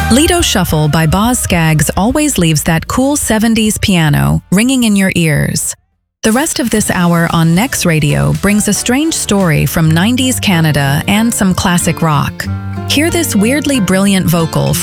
Lido Shuffle by Boz Scaggs always leaves that cool 70s piano ringing in your ears. The rest of this hour on Next Radio brings a strange story from 90s Canada and some classic rock. Hear this weirdly brilliant vocal from